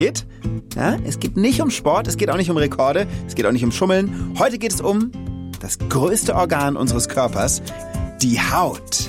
Ja, es geht nicht um Sport, es geht auch nicht um Rekorde, es geht auch nicht um Schummeln. Heute geht es um das größte Organ unseres Körpers, die Haut.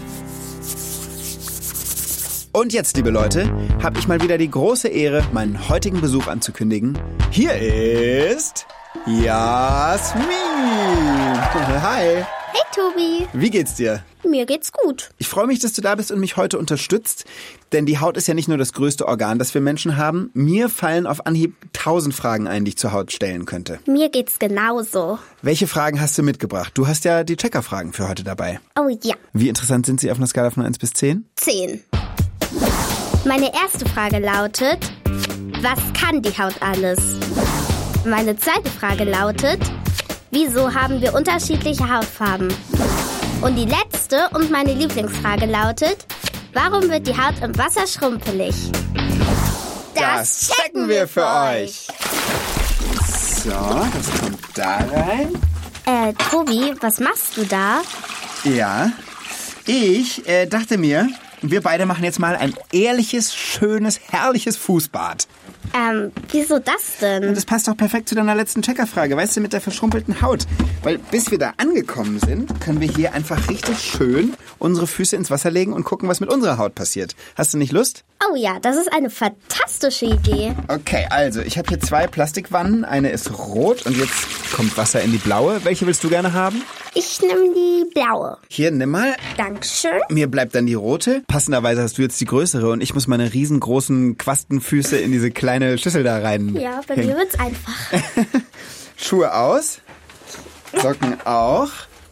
Und jetzt, liebe Leute, habe ich mal wieder die große Ehre, meinen heutigen Besuch anzukündigen. Hier ist Jasmin. Hi. Hey Tobi. Wie geht's dir? Mir geht's gut. Ich freue mich, dass du da bist und mich heute unterstützt, denn die Haut ist ja nicht nur das größte Organ, das wir Menschen haben. Mir fallen auf Anhieb 1000 Fragen ein, die ich zur Haut stellen könnte. Mir geht's genauso. Welche Fragen hast du mitgebracht? Du hast ja die Checker-Fragen für heute dabei. Oh ja. Wie interessant sind sie auf einer Skala von 1 bis 10? 10. Meine erste Frage lautet, was kann die Haut alles? Meine zweite Frage lautet, wieso haben wir unterschiedliche Hautfarben? Und die letzte und meine Lieblingsfrage lautet, warum wird die Haut im Wasser schrumpelig? Das checken wir für euch. So, das kommt da rein. Tobi, was machst du da? Ja, ich dachte mir, wir beide machen jetzt mal ein ehrliches, schönes, herrliches Fußbad. Wieso das denn? Und das passt doch perfekt zu deiner letzten Checkerfrage, weißt du, mit der verschrumpelten Haut. Weil bis wir da angekommen sind, können wir hier einfach richtig schön unsere Füße ins Wasser legen und gucken, was mit unserer Haut passiert. Hast du nicht Lust? Oh ja, das ist eine fantastische Idee. Okay, also ich habe hier 2 Plastikwannen. Eine ist rot und jetzt kommt Wasser in die blaue. Welche willst du gerne haben? Ich nehme die blaue. Hier, nimm mal. Dankeschön. Mir bleibt dann die rote. Passenderweise hast du jetzt die größere und ich muss meine riesengroßen Quastenfüße in diese kleine Schüssel da rein. Ja, bei mir wird's einfach. Schuhe aus. Socken auch.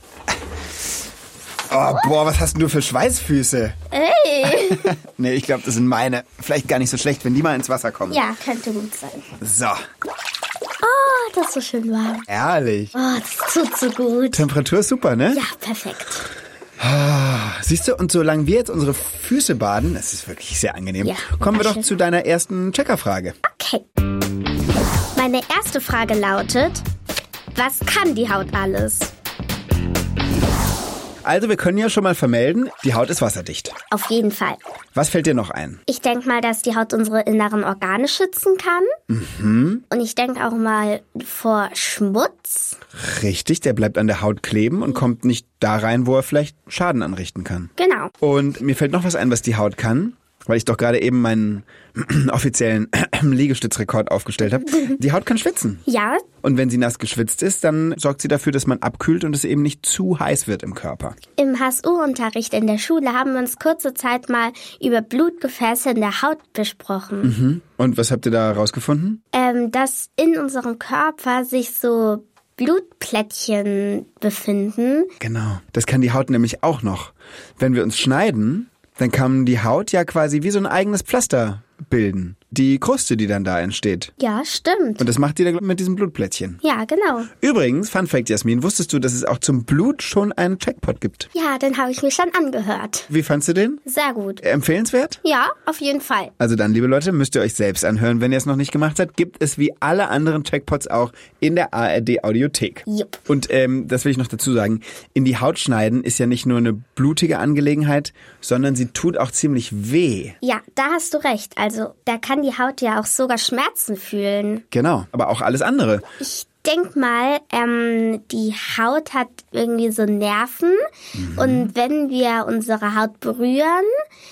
Oh, boah, was hast denn du für Schweißfüße? Hey! Nee, ich glaube, das sind meine. Vielleicht gar nicht so schlecht, wenn die mal ins Wasser kommen. Ja, könnte gut sein. So. Oh, das ist so schön warm. Ehrlich. Oh, das tut so gut. Temperatur ist super, ne? Ja, perfekt. Siehst du, und solange wir jetzt unsere Füße baden, das ist wirklich sehr angenehm, Ja, kommen wir doch schön. zu deiner ersten Checkerfrage. Okay. Meine erste Frage lautet, was kann die Haut alles? Also, wir können ja schon mal vermelden, die Haut ist wasserdicht. Auf jeden Fall. Was fällt dir noch ein? Ich denke mal, dass die Haut unsere inneren Organe schützen kann. Mhm. Und ich denke auch mal vor Schmutz. Richtig, der bleibt an der Haut kleben und kommt nicht da rein, wo er vielleicht Schaden anrichten kann. Genau. Und mir fällt noch was ein, was die Haut kann, weil ich doch gerade eben meinen offiziellen Liegestützrekord aufgestellt habe. Die Haut kann schwitzen. Ja, Und wenn sie nass geschwitzt ist, dann sorgt sie dafür, dass man abkühlt und es eben nicht zu heiß wird im Körper. im HSU-Unterricht in der Schule haben wir uns kurze Zeit mal über Blutgefäße in der Haut besprochen. Und was habt ihr da rausgefunden? Dass in unserem Körper sich so Blutplättchen befinden. Genau. Das kann die Haut nämlich auch noch. Wenn wir uns schneiden, dann kann die Haut ja quasi wie so ein eigenes Pflaster bilden. Die Kruste, die dann da entsteht. Ja, stimmt. Und das macht die dann mit diesem Blutplättchen. Ja, genau. Übrigens, Fun Fact, Jasmin, wusstest du, dass es auch zum Blut schon einen Checkpot gibt? Ja, den habe ich mir schon angehört. Wie fandst du den? Sehr gut. Empfehlenswert? Ja, auf jeden Fall. Also dann, liebe Leute, müsst ihr euch selbst anhören. Wenn ihr es noch nicht gemacht habt, gibt es wie alle anderen Checkpots auch in der ARD-Audiothek. Jupp. Und das will ich noch dazu sagen, in die Haut schneiden ist ja nicht nur eine blutige Angelegenheit, sondern sie tut auch ziemlich weh. Ja, da hast du recht. Also, da kann die Haut ja auch sogar Schmerzen fühlen. Genau, aber auch alles andere. Ich denk mal, die Haut hat irgendwie so Nerven. Und wenn wir unsere Haut berühren,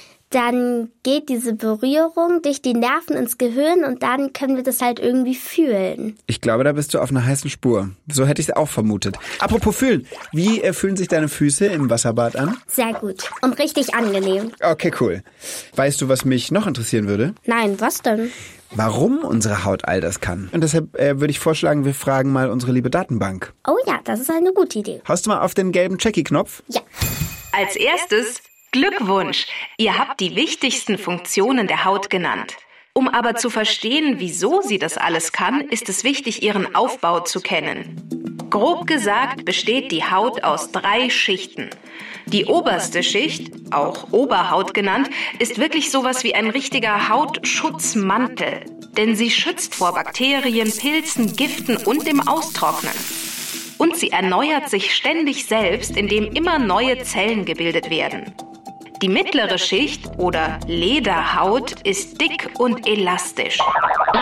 dann geht diese Berührung durch die Nerven ins Gehirn und dann können wir das halt irgendwie fühlen. Ich glaube, da bist du auf einer heißen Spur. So hätte ich es auch vermutet. Apropos fühlen, wie fühlen sich deine Füße im Wasserbad an? Sehr gut. Und richtig angenehm. Okay, cool. Weißt du, was mich noch interessieren würde? Nein, was denn? Warum unsere Haut all das kann. Und deshalb würde ich vorschlagen, wir fragen mal unsere liebe Datenbank. Oh ja, das ist eine gute Idee. Haust du mal auf den gelben Checkie-Knopf? Ja. Als erstes Glückwunsch! Ihr habt die wichtigsten Funktionen der Haut genannt. Um aber zu verstehen, wieso sie das alles kann, ist es wichtig, ihren Aufbau zu kennen. Grob gesagt besteht die Haut aus 3 Schichten. Die oberste Schicht, auch Oberhaut genannt, ist wirklich sowas wie ein richtiger Hautschutzmantel. Denn sie schützt vor Bakterien, Pilzen, Giften und dem Austrocknen. Und sie erneuert sich ständig selbst, indem immer neue Zellen gebildet werden. Die mittlere Schicht oder Lederhaut ist dick und elastisch.